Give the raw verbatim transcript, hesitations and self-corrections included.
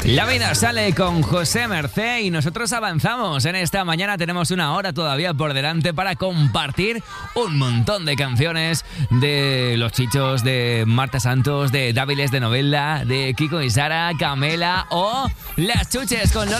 La vida sale con José Mercé y nosotros avanzamos. En esta mañana tenemos una hora todavía por delante para compartir un montón de canciones de Los Chichos, de Marta Santos, de Dáviles de Novela, de Kiko y Sara, Camela o Las Chuches con Lola